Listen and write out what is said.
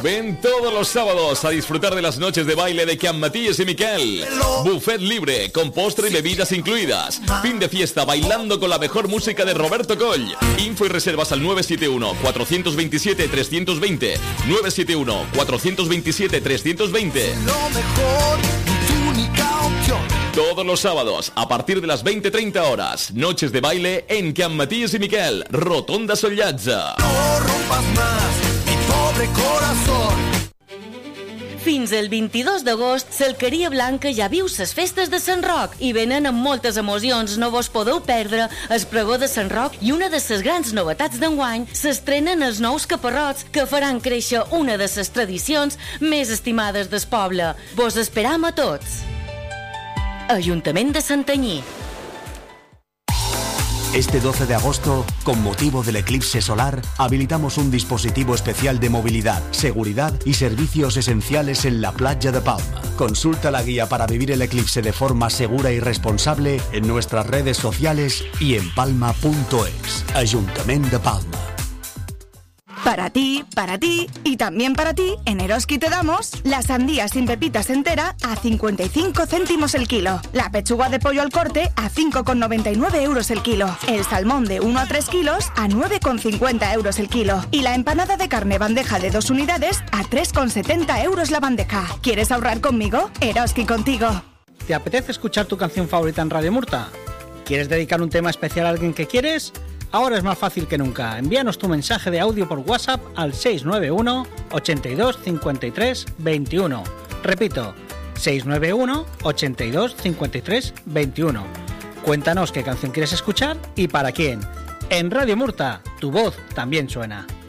Ven todos los sábados a disfrutar de las noches de baile de Can Matías y Miquel. Buffet libre, con postre y bebidas incluidas. Fin de fiesta bailando con la mejor música de Roberto Coll. Info y reservas al 971-427-320. 971-427-320. Todos los sábados, a partir de las 20:30 horas, noches de baile en Can Matías y Miquel, Rotonda Sollatza. No rompas más mi pobre corazón. Fins el 22 d'agost, l'Alqueria Blanca ja viu les festes de Sant Roc i venen amb moltes emocions. No vos podeu perdre el pregó de Sant Roc i una de les grans novetats d'enguany s'estrenen els nous caparrots que faran créixer una de les tradicions més estimades del poble. Vos esperam a tots. Ajuntament de Santanyí. Este 12 de agosto, con motivo del eclipse solar, habilitamos un dispositivo especial de movilidad, seguridad y servicios esenciales en la playa de Palma. Consulta la guía para vivir el eclipse de forma segura y responsable en nuestras redes sociales y en palma.es. Ayuntamiento de Palma. Para ti y también para ti, en Eroski te damos la sandía sin pepitas entera a 55 céntimos el kilo, la pechuga de pollo al corte a 5,99 euros el kilo, el salmón de 1 a 3 kilos a 9,50 euros el kilo y la empanada de carne bandeja de 2 unidades a 3,70 euros la bandeja. ¿Quieres ahorrar conmigo? Eroski contigo. ¿Te apetece escuchar tu canción favorita en Radio Murta? ¿Quieres dedicar un tema especial a alguien que quieres? Ahora es más fácil que nunca. Envíanos tu mensaje de audio por WhatsApp al 691 82 53 21. Repito, 691 82 53 21. Cuéntanos qué canción quieres escuchar y para quién. En Radio Murta, tu voz también suena.